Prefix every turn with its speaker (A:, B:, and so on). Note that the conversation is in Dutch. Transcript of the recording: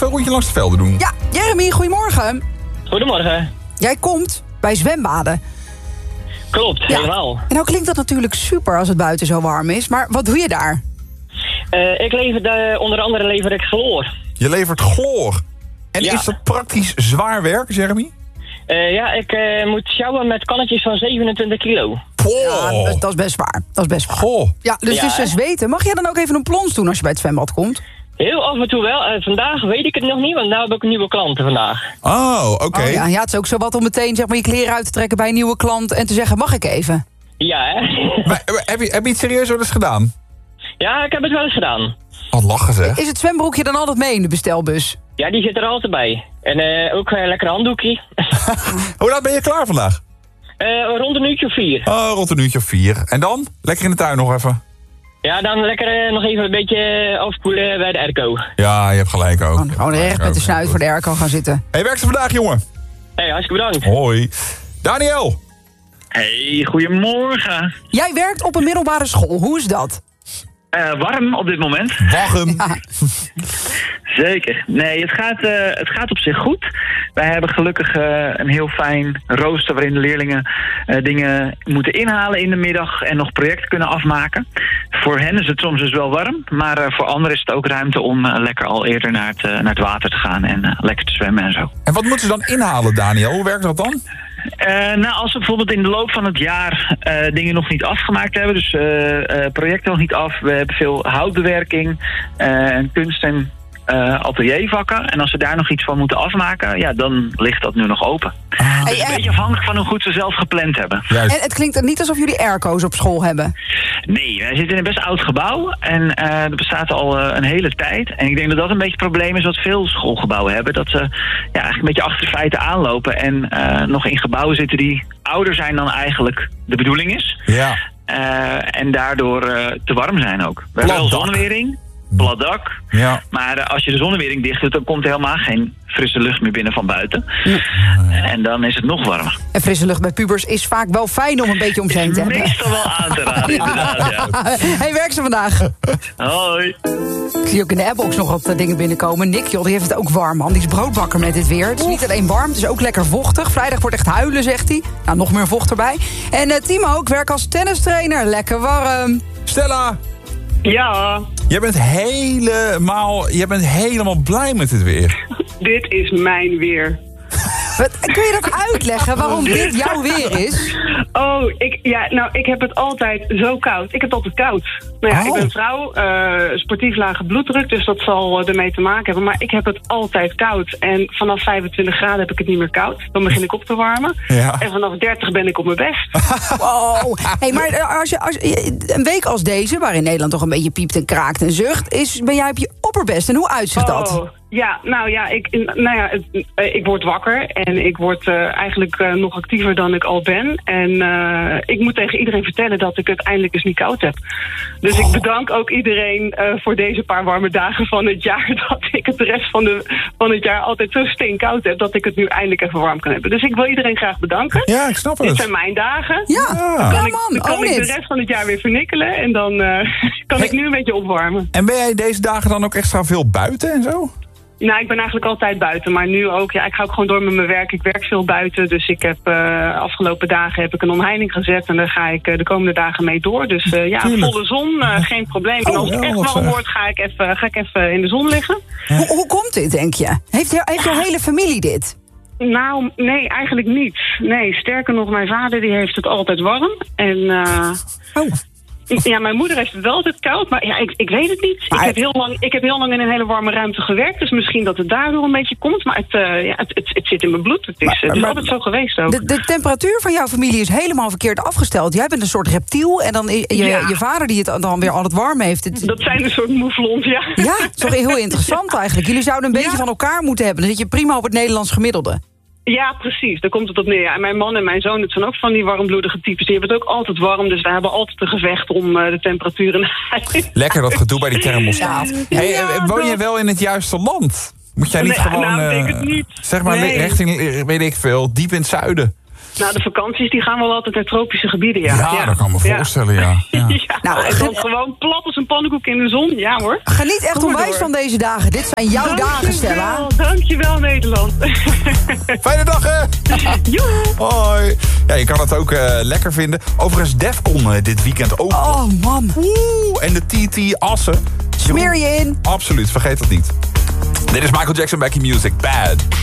A: een rondje langs de velden doen.
B: Ja, Jeremy, goedemorgen.
C: Goedemorgen.
B: Jij komt bij zwembaden.
C: Klopt, helemaal.
B: En nou klinkt dat natuurlijk super als het buiten zo warm is. Maar wat doe je daar?
C: Onder andere lever ik chloor.
A: Je levert chloor. En
C: Ja.
A: is dat praktisch zwaar werk, Jeremy?
C: Ik moet sjouwen met kannetjes van 27 kilo.
A: Oh.
B: Ja, dat is best waar. Dat is best waar.
A: Goh.
B: Ja, dus
C: Ja,
B: het is
C: hè?
B: zweten. Mag jij dan ook even een plons doen als je bij het zwembad komt?
C: Heel af en toe wel. Vandaag weet ik het nog niet, want nu heb ik nieuwe klanten vandaag.
A: Oh, oké.
B: Oh, ja, het is ook zo wat om meteen zeg maar, je kleren uit te trekken bij een nieuwe klant en te zeggen, mag ik even?
C: Ja, hè?
A: Maar heb je het serieus wel eens gedaan?
C: Ja, ik heb het wel eens gedaan.
A: Wat lachen zeg.
B: Is het zwembroekje dan altijd mee in de bestelbus?
C: Ja, die zit er altijd bij. En ook een lekker handdoekje.
A: Hoe laat ben je klaar vandaag?
C: Rond een uurtje of 4.
A: Oh, rond een uurtje of 4. En dan? Lekker in de tuin nog even.
C: Ja, dan lekker nog even een beetje afspoelen bij de airco.
A: Ja, je hebt gelijk ook.
B: Gewoon recht met de snuit voor de airco gaan zitten.
A: Hey, werk ze vandaag, jongen?
C: Hey, hartstikke bedankt.
A: Hoi. Daniel.
D: Hey, goedemorgen.
B: Jij werkt op een middelbare school. Hoe is dat?
D: Warm op dit moment.
A: Warm.
B: Ja.
D: Zeker. Nee, het gaat op zich goed. Wij hebben gelukkig een heel fijn rooster waarin de leerlingen dingen moeten inhalen in de middag en nog projecten kunnen afmaken. Voor hen is het soms dus wel warm, maar voor anderen is het ook ruimte om lekker al eerder naar het water te gaan en lekker te zwemmen en zo.
A: En wat moeten ze dan inhalen, Daniel? Hoe werkt dat dan?
D: Als we bijvoorbeeld in de loop van het jaar dingen nog niet afgemaakt hebben, dus projecten nog niet af, we hebben veel houtbewerking, kunst en ateliervakken. En als we daar nog iets van moeten afmaken, ja, dan ligt dat nu nog open. Dus een beetje afhankelijk van hoe goed ze zelf gepland hebben.
A: Juist.
B: En het klinkt niet alsof jullie airco's op school hebben.
D: Nee, wij zitten in een best oud gebouw en dat bestaat al een hele tijd. En ik denk dat dat een beetje het probleem is wat veel schoolgebouwen hebben. Dat ze eigenlijk een beetje achter de feiten aanlopen en nog in gebouwen zitten die ouder zijn dan eigenlijk de bedoeling is.
A: Ja.
D: En daardoor te warm zijn ook. We hebben wel
A: Plat dak.
D: zonnewering, plat dak.
A: Ja.
D: Maar als je de zonnewering dicht doet, dan komt er helemaal geen frisse lucht meer binnen van buiten. En dan is het nog warmer.
B: En frisse lucht bij pubers is vaak wel fijn om een beetje om zich heen te hebben.
D: Meestal wel aan te raden, inderdaad. Ja.
B: Hey, werk ze vandaag?
D: Hoi.
B: Ik zie ook in de appbox nog wat dingen binnenkomen. Nick, joh, die heeft het ook warm, man. Die is broodbakker met dit weer. Het is niet alleen warm, het is ook lekker vochtig. Vrijdag wordt echt huilen, zegt hij. Nou, nog meer vocht erbij. En Timo, ik werk als tennistrainer. Lekker warm.
A: Stella,
E: Ja,
A: jij bent helemaal blij met het weer.
E: dit is mijn weer.
B: Kun je dat uitleggen waarom dit jouw weer is?
E: Oh, ik heb het altijd zo koud. Ik heb het altijd koud. Nou ja,
A: Oh.
E: ik ben vrouw, sportief lage bloeddruk, dus dat zal ermee te maken hebben. Maar ik heb het altijd koud. En vanaf 25 graden heb ik het niet meer koud. Dan begin ik op te warmen.
A: Ja.
E: En vanaf 30 ben ik op mijn best.
B: Wow. Hey, maar als een week als deze, waarin Nederland toch een beetje piept en kraakt en zucht, ben jij op je opperbest. En hoe uitziet dat?
E: Oh, ja, ik word wakker en ik word eigenlijk nog actiever dan ik al ben. En ik moet tegen iedereen vertellen dat ik het eindelijk eens niet koud heb. Dus ik bedank ook iedereen voor deze paar warme dagen van het jaar. Dat ik het de rest van het jaar altijd zo steenkoud heb. Dat ik het nu eindelijk even warm kan hebben. Dus ik wil iedereen graag bedanken.
A: Ja, ik snap
E: Dit
A: het.
E: zijn mijn dagen.
B: Ja,
E: Dan
B: ja
E: kan
B: man,
E: ik de rest van het jaar weer vernikkelen. En dan kan ik nu een beetje opwarmen.
A: En ben jij deze dagen dan ook extra veel buiten en zo?
E: Nou, ik ben eigenlijk altijd buiten, maar nu ook. Ja, ik ga ook gewoon door met mijn werk. Ik werk veel buiten, dus ik heb afgelopen dagen heb ik een omheining gezet en daar ga ik de komende dagen mee door. Dus volle zon, geen probleem. En als het echt warm wordt, ga ik even in de zon liggen.
B: Hoe komt dit, denk je? Heeft jouw hele familie dit?
E: Nou, nee, eigenlijk niet. Nee, sterker nog, mijn vader die heeft het altijd warm. En ja, mijn moeder heeft het wel altijd koud, maar ja, ik weet het niet. Ik heb heel lang in een hele warme ruimte gewerkt, dus misschien dat het daardoor een beetje komt. Maar het zit in mijn bloed. Het is altijd zo geweest ook.
B: De temperatuur van jouw familie is helemaal verkeerd afgesteld. Jij bent een soort reptiel en dan je vader die het dan weer altijd warm heeft.
E: Dat zijn een soort mouflons, ja.
B: Ja, dat is toch heel interessant eigenlijk. Jullie zouden een beetje van elkaar moeten hebben. Dan zit je prima op het Nederlands gemiddelde.
E: Ja, precies. Daar komt het op neer. Ja, en mijn man en mijn zoon, het zijn ook van die warmbloedige types. Die hebben het ook altijd warm, dus we hebben altijd een gevecht om de temperaturen.
A: Lekker dat gedoe bij die thermostaat.
B: Ja.
A: Hey, woon je wel in het juiste land? Moet jij niet gewoon,
E: ik denk het niet.
A: zeg maar,
E: Nee.
A: richting, weet ik veel, diep in het zuiden?
E: Nou, de vakanties die gaan wel altijd naar tropische gebieden, ja.
A: Ja, dat kan ik me voorstellen, ja.
E: Ja.
B: Nou,
E: En dan gewoon plat als een pannenkoek in de zon. Ja hoor.
B: Geniet echt
E: Kom maar
B: onwijs
E: door.
B: van deze dagen. Dit zijn jouw dagen, Stella.
E: Dankjewel, Nederland.
A: Fijne dag, hè?
E: Joe.
A: Hoi. Ja, je kan het ook lekker vinden. Overigens, Defcon dit weekend ook.
B: Oh, man.
A: Oeh, en de TT Assen.
B: Smeer je in.
A: Absoluut, vergeet dat niet. Dit is Michael Jackson, Back in Music. Bad.